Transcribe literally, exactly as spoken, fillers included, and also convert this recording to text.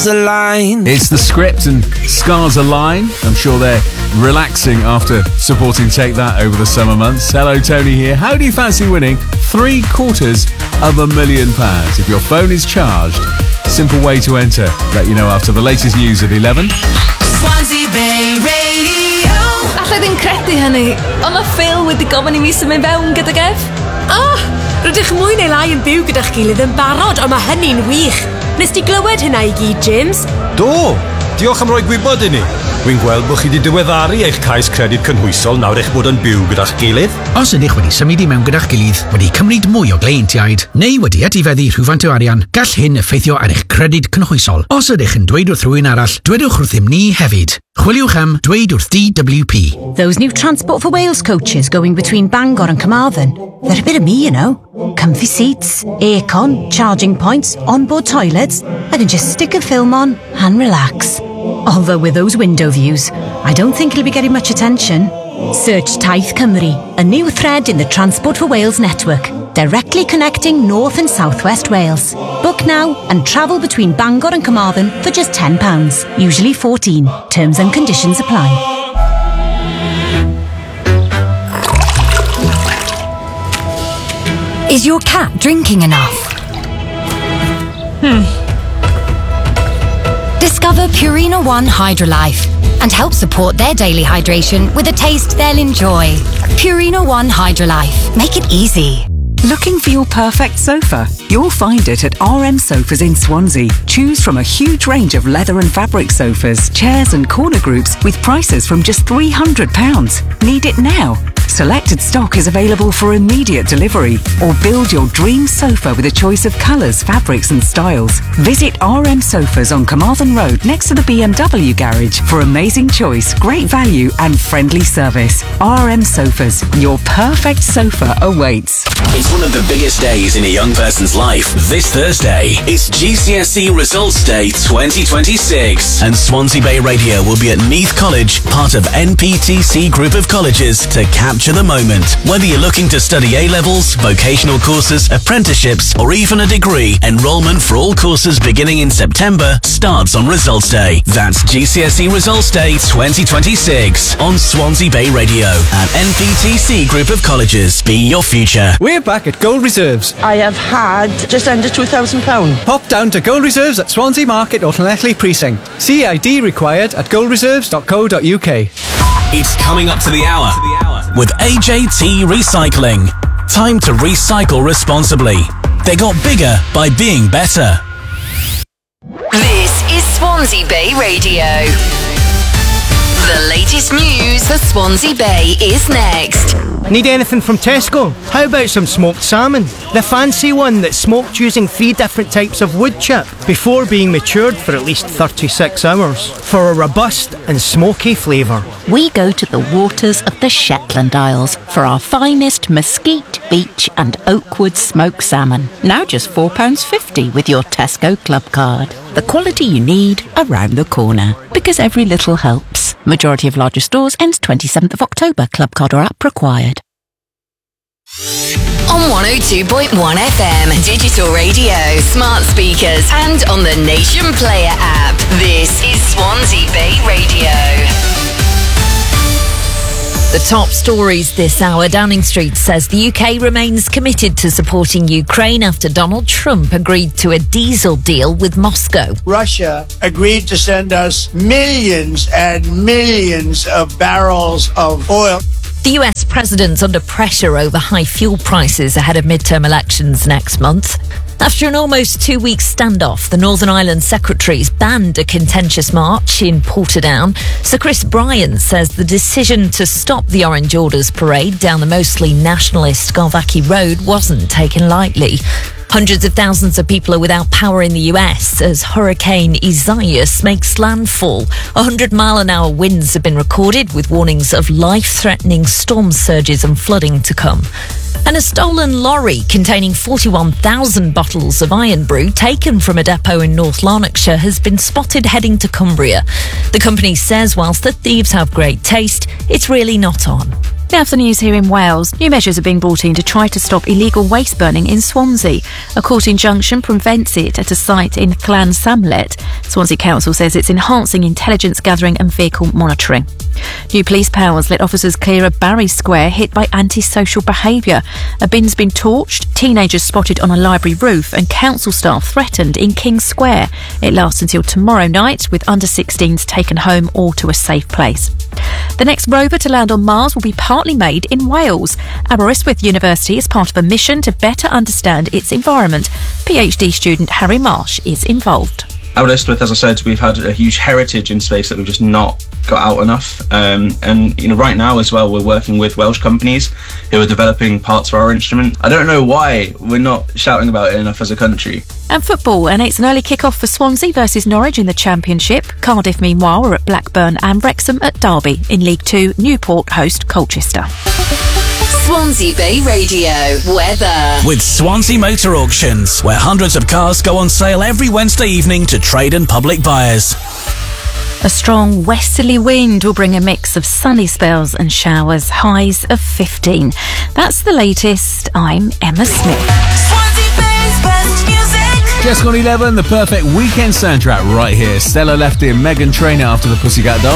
stars align. It's The Script and Scars Align. I'm sure they're relaxing after supporting Take That over the summer months. Hello, Tony here. How do you fancy winning three quarters of a million pounds? If your phone is charged, simple way to enter. Let you know after the latest news at eleven. Swansea Bay Radio. Alla ddim credu hynny, ond mae Phil wedi gofyn i mi symud fewn gyda Gev. Ah, rydych mwy neu lai yn byw gyda'ch gilydd yn barod, ond mae hynny'n wych. Nes ti glywed hynna i gyd, James? Do, diolch am roi gwybod i ni. Wy'n gweld bod chi wedi diweddaru eich cais credyd cynhwysol nawr eich bod yn byw gyda'ch gilydd. Os ydych wedi symud i mewn gyda'ch gilydd, wedi cymryd mwy o gleintiaid, neu wedi etifeddu rhywfaint o arian, gall hyn effeithio ar eich credyd cynhwysol. Os ydych yn dweud wrth rhywun arall, dwedwch wrthym ni hefyd. Chwiliwch am dweud wrth D W P. Those new Transport for Wales coaches going between Bangor and Carmarthen. They're a bit of me, you know. Comfy seats, aircon, charging points, onboard toilets. I can just stick a film on and relax. Although with those window views, I don't think it'll be getting much attention. Search Taith Cymru, a new thread in the Transport for Wales network, directly connecting North and South West Wales. Book now and travel between Bangor and Carmarthen for just ten pounds, usually fourteen. Terms and conditions apply. Is your cat drinking enough? Hmm. Discover Purina One Hydrolife and help support their daily hydration with a taste they'll enjoy. Purina One Hydrolife. Make it easy. Looking for your perfect sofa? You'll find it at R M Sofas in Swansea. Choose from a huge range of leather and fabric sofas, chairs and corner groups with prices from just three hundred pounds. Need it now? Selected stock is available for immediate delivery, or build your dream sofa with a choice of colours, fabrics and styles. Visit R M Sofas on Carmarthen Road next to the B M W garage for amazing choice, great value and friendly service. R M Sofas, your perfect sofa awaits. It's one of the biggest days in a young person's life. This Thursday, it's G C S E Results Day twenty twenty-six, and Swansea Bay Radio will be at Neath College, part of N P T C Group of Colleges, to capture the moment. Whether you're looking to study A-levels, vocational courses, apprenticeships, or even a degree, enrolment for all courses beginning in September starts on Results Day. That's G C S E Results Day twenty twenty-six on Swansea Bay Radio and N P T C Group of Colleges. Be your future. We're back at Gold Reserves. I have had just under two thousand pounds. Pop down to Gold Reserves at Swansea Market or Llanelli Precinct. C I D required at gold reserves dot co dot U K. It's coming up to the hour with A J T Recycling. Time to recycle responsibly. They got bigger by being better. This is Swansea Bay Radio. The latest news for Swansea Bay is next. Need anything from Tesco? How about some smoked salmon? The fancy one that's smoked using three different types of wood chip before being matured for at least thirty-six hours for a robust and smoky flavour. We go to the waters of the Shetland Isles for our finest mesquite, beach and oakwood smoked salmon. Now just four pounds fifty with your Tesco Club card. The quality you need around the corner. Because every little helps. Majority of larger stores ends twenty-seventh of October. Club card or app required. On one oh two point one F M, digital radio, smart speakers and on the Nation Player app. This is Swansea Bay Radio. The top stories this hour. Downing Street says the U K remains committed to supporting Ukraine after Donald Trump agreed to a diesel deal with Moscow. Russia agreed to send us millions and millions of barrels of oil. The U S president's under pressure over high fuel prices ahead of midterm elections next month. After an almost two-week standoff, the Northern Ireland secretaries banned a contentious march in Portadown. Sir Chris Bryant says the decision to stop the Orange Orders parade down the mostly nationalist Scarvacchi Road wasn't taken lightly. Hundreds of thousands of people are without power in the U S as Hurricane Isaias makes landfall. one hundred mile an hour winds have been recorded with warnings of life-threatening storm surges and flooding to come. And a stolen lorry containing forty-one thousand bottles of Iron Brew taken from a depot in North Lanarkshire has been spotted heading to Cumbria. The company says whilst the thieves have great taste, it's really not on. We have the news here in Wales. New measures are being brought in to try to stop illegal waste burning in Swansea. A court injunction prevents it at a site in Clan Samlet. Swansea Council says it's enhancing intelligence gathering and vehicle monitoring. New police powers let officers clear a Barry Square hit by antisocial behaviour. A bin's been torched, teenagers spotted on a library roof, and council staff threatened in King's Square. It lasts until tomorrow night, with under sixteens taken home or to a safe place. The next rover to land on Mars will be partly made in Wales. Aberystwyth University is part of a mission to better understand its environment. PhD student Harry Marsh is involved. Aberystwyth, as I said, we've had a huge heritage in space that we've just not got out enough. Um, and, you know, right now as well, we're working with Welsh companies who are developing parts for our instrument. I don't know why we're not shouting about it enough as a country. And football, and it's an early kick-off for Swansea versus Norwich in the Championship. Cardiff, meanwhile, are at Blackburn and Wrexham at Derby. In League Two, Newport host Colchester. Swansea Bay Radio weather. With Swansea Motor Auctions, where hundreds of cars go on sale every Wednesday evening to trade and public buyers. A strong westerly wind will bring a mix of sunny spells and showers, highs of fifteen. That's the latest. I'm Emma Smith. Swansea Bay's best music. Just gone eleven, the perfect weekend soundtrack right here. Stella left in Meghan Trainor after the Pussycat Dolls.